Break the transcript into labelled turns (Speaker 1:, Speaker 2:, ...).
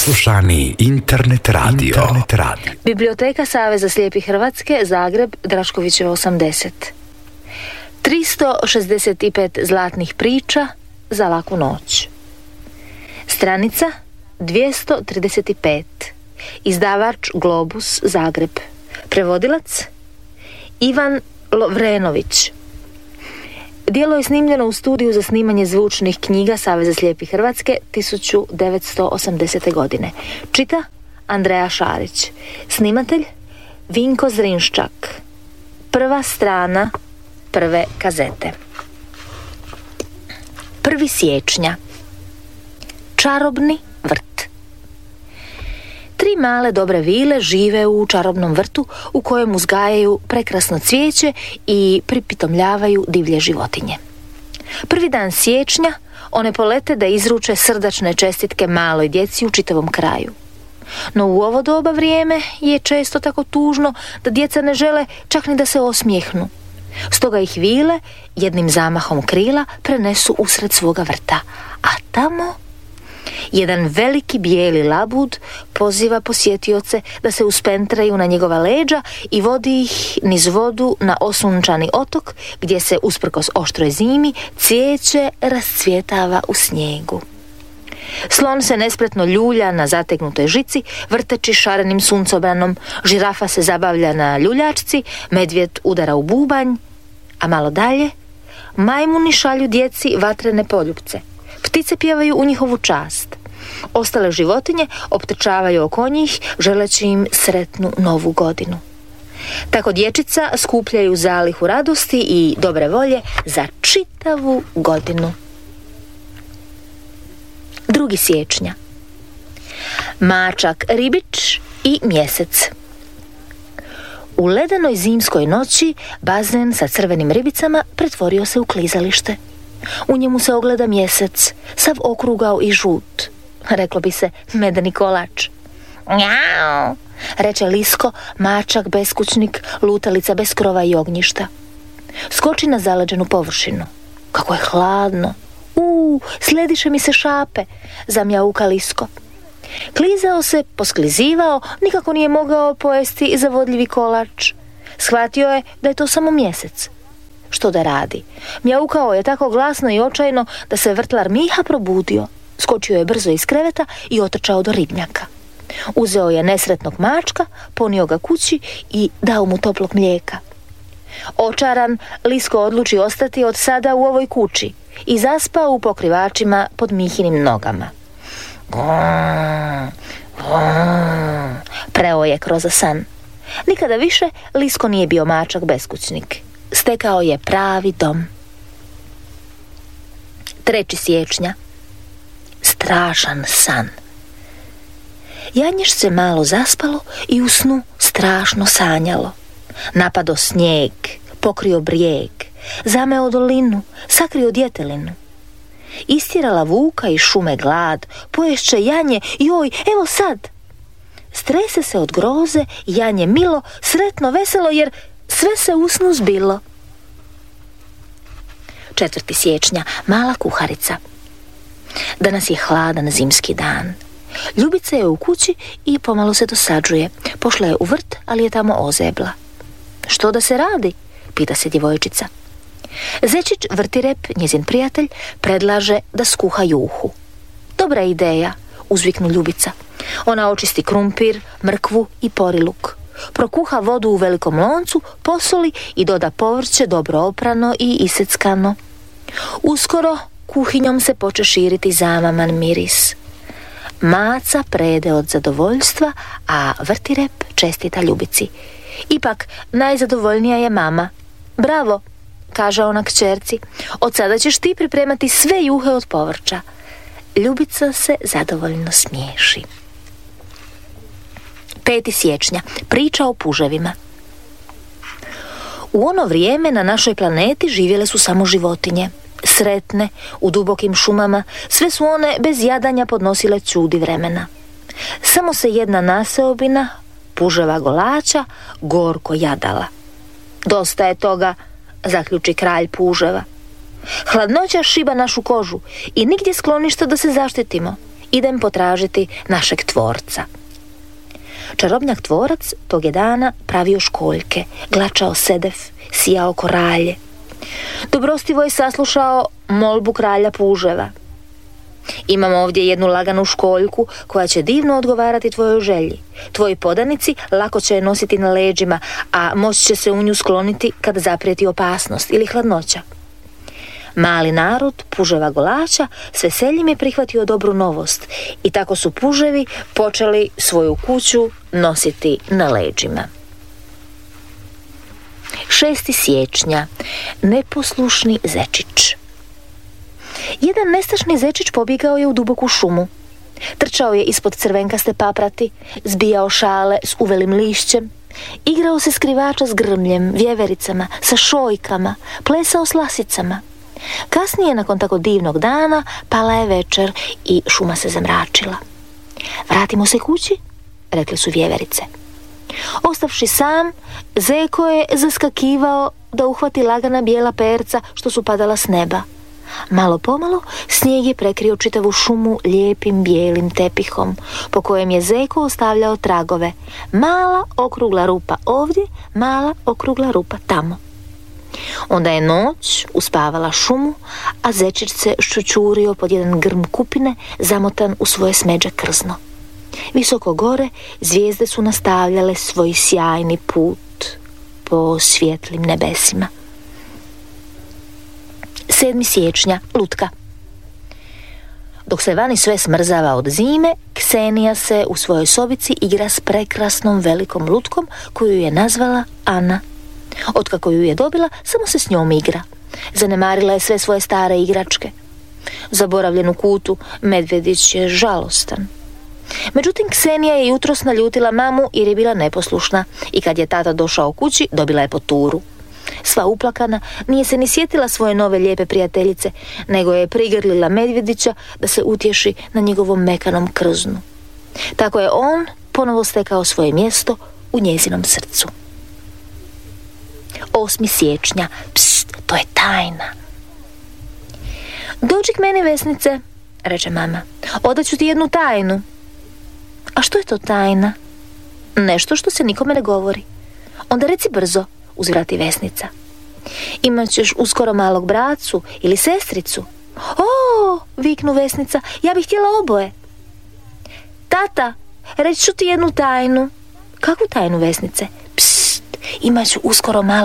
Speaker 1: najslušaniji internet radio.
Speaker 2: Biblioteka Saveza slijepih Hrvatske, Zagreb, Draškovićeva 80. 365 zlatnih priča za laku noć. Stranica 235. Izdavač Globus, Zagreb. Prevodilac Ivan Lovrenović. Djelo je snimljeno u studiju za snimanje zvučnih knjiga Saveza slijepih Hrvatske 1980. godine. Čita Andreja Šarić. Snimatelj Vinko Zrinščak. Prva strana prve kazete. 1. siječnja. Čarobni vrt. 3 male dobre vile žive u čarobnom vrtu u kojem uzgajaju prekrasno cvijeće i pripitomljavaju divlje životinje. Prvi dan siječnja one polete da izruče srdačne čestitke maloj djeci u čitavom kraju. No u ovo doba vrijeme je često tako tužno da djeca ne žele čak ni da se osmijehnu. Stoga ih vile jednim zamahom krila prenesu usred svoga vrta, a tamo jedan veliki bijeli labud poziva posjetioce da se uspentraju na njegova leđa i vodi ih niz vodu na osunčani otok gdje se usprkos oštroj zimi cvijeće rascvjetava u snijegu. Slon se nespretno ljulja na zategnutoj žici, vrteći šarenim suncobranom, žirafa se zabavlja na ljuljačci, medvjed udara u bubanj, a malo dalje majmuni šalju djeci vatrene poljupce. Ptice pjevaju u njihovu čast. Ostale životinje optrčavaju oko njih, želeći im sretnu novu godinu. Tako dječica skupljaju zalihu radosti i dobre volje za čitavu godinu. 2. siječnja. Mačak Ribić i mjesec. U ledenoj zimskoj noći bazen sa crvenim ribicama pretvorio se u klizalište. U njemu se ogleda mjesec, sav okrugao i žut. Reklo bi se medeni kolač. Njau, reče Lisko, mačak beskućnik, lutalica bez krova i ognjišta. Skoči na zaleđenu površinu. Kako je hladno. Slediše mi se šape, zamjauka Lisko. Klizao se, posklizivao, nikako nije mogao pojesti zavodljivi kolač. Shvatio je da je to samo mjesec. Što da radi? Mjaukao je tako glasno i očajno da se vrtlar Miha probudio. Skočio je brzo iz kreveta i otrčao do ribnjaka. Uzeo je nesretnog mačka, ponio ga kući i dao mu toplog mlijeka. Očaran, Lisko odluči ostati od sada u ovoj kući i zaspao u pokrivačima pod Mihinim nogama. Preo je kroz san. Nikada više Lisko nije bio mačak beskućnik. Stekao je pravi dom. 3. siječnja. Strašan san. Janješ se malo zaspalo i u snu strašno sanjalo. Napado snijeg, pokrio brijeg, zameo dolinu, sakrio djetelinu. Istjerala vuka iz šume glad, poješće janje, joj, evo sad. Strese se od groze, janje milo, sretno, veselo, jer sve se u snu zbilo. 4. siječnja. Mala kuharica. Danas je hladan zimski dan. Ljubica je u kući i pomalo se dosađuje. Pošla je u vrt, ali je tamo ozebla. Što da se radi? Pita se djevojčica. Zečić Vrtirep, njezin prijatelj, predlaže da skuha juhu. Dobra ideja, uzviknu Ljubica. Ona očisti krumpir, mrkvu i poriluk. Prokuha vodu u velikom loncu, posoli i doda povrće dobro oprano i iseckano. Uskoro kuhinjom se poče širiti zamaman miris. Maca prede od zadovoljstva, a Vrtirep čestita Ljubici. Ipak, najzadovoljnija je mama. Bravo, kaže ona kćerci, od sada ćeš ti pripremati sve juhe od povrća. Ljubica se zadovoljno smiješi. 5. siječnja. Priča o puževima. U ono vrijeme na našoj planeti živjele su samo životinje. Sretne, u dubokim šumama, sve su one bez jadanja podnosile čudi vremena. Samo se jedna naseobina, puževa golača, gorko jadala. Dosta je toga, zaključi kralj puževa. Hladnoća šiba našu kožu i nigdje skloništa da se zaštitimo. idem potražiti našeg tvorca. Čarobnjak tvorac tog je dana pravio školjke, glačao sedef, sijao koralje. Dobrostivo je saslušao molbu kralja puževa. Imam ovdje jednu laganu školjku koja će divno odgovarati tvojoj želji. Tvoji podanici lako će je nositi na leđima, a moći će se u nju skloniti kad zaprijeti opasnost ili hladnoća. Mali narod puževa golača s veseljem je prihvatio dobru novost i tako su puževi počeli svoju kuću nositi na leđima. 6. siječnja. Neposlušni zečić. Jedan nestašni zečić pobjegao je u duboku šumu. Trčao je ispod crvenkaste paprati, zbijao šale s uvelim lišćem, igrao se skrivača s grmljem, vjevericama, sa šojkama, plesao s lasicama. Kasnije, nakon tako divnog dana, pala je večer i šuma se zamračila. Vratimo se kući, rekli su vjeverice. Ostavši sam, zeko je zaskakivao da uhvati lagana bijela perca što su padala s neba. Malo pomalo snijeg je prekrio čitavu šumu lijepim bijelim tepihom, po kojem je zeko ostavljao tragove. Mala okrugla rupa ovdje, mala okrugla rupa tamo. Onda je noć uspavala šumu, a zečić se ščučurio pod jedan grm kupine, zamotan u svoje smeđe krzno. Visoko gore zvijezde su nastavljale svoj sjajni put po svjetlim nebesima. 7. siječnja. Lutka. Dok se vani sve smrzava od zime, Ksenija se u svojoj sobici igra s prekrasnom velikom lutkom koju je nazvala Ana. Otkako ju je dobila, samo se s njom igra. Zanemarila je sve svoje stare igračke. Zaboravljen u kutu, medvjedić je žalostan. Međutim, Ksenija je jutros naljutila mamu jer je bila neposlušna i kad je tata došao kući, dobila je poturu. Sva uplakana, nije se ni sjetila svoje nove lijepe prijateljice, nego je prigrlila medvjedića da se utješi na njegovom mekanom krznu. Tako je on ponovo stekao svoje mjesto u njezinom srcu. 8. siječnja. Pst, to je tajna. Dođi k meni, Vesnice, reče mama. Odaću ti jednu tajnu. A što je to tajna? Nešto što se nikome ne govori. Onda reci brzo, uzvrati Vesnica. Imat ćeš uskoro malog bracu ili sestricu. O, viknu Vesnica, ja bih htjela oboje. Tata, reći ću ti jednu tajnu. Kakvu tajnu, Vesnice? Pst, imat ću uskoro malog